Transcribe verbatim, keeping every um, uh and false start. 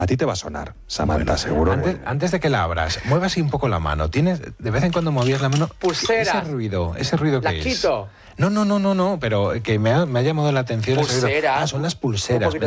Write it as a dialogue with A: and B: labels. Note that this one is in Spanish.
A: A ti te va a sonar, Samantha, bueno, seguro.
B: Antes, antes de que la abras, mueva así un poco la mano. ¿Tienes, de vez en cuando movías la mano?
C: Pulsera.
B: Ese ruido, ese ruido que
C: ¿La
B: es.
C: quito?
B: No, no, no, no, no, pero que me ha, me ha llamado la atención.
C: Pulseras.
B: Ah, son las pulseras.